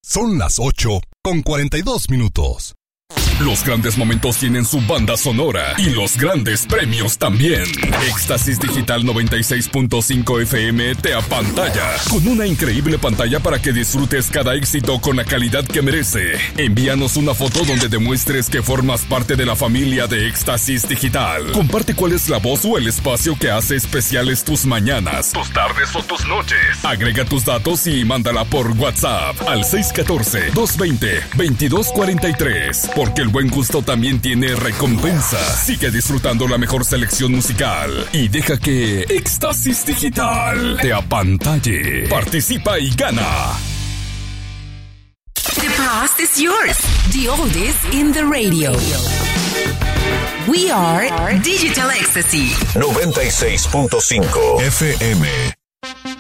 Son las 8:42. Los grandes momentos tienen su banda sonora y los grandes premios también. Éxtasis Digital 96.5 FM te apantalla con una increíble pantalla para que disfrutes cada éxito con la calidad que merece. Envíanos una foto donde demuestres que formas parte de la familia de Éxtasis Digital. Comparte cuál es la voz o el espacio que hace especiales tus mañanas, tus tardes o tus noches. Agrega tus datos y mándala por WhatsApp al 614-220-2243. Porque el buen gusto también tiene recompensa. Sigue disfrutando la mejor selección musical y deja que Éxtasis Digital te apantalle. Participa y gana. The past is yours. The oldies in the radio. We are Digital Ecstasy 96.5 FM.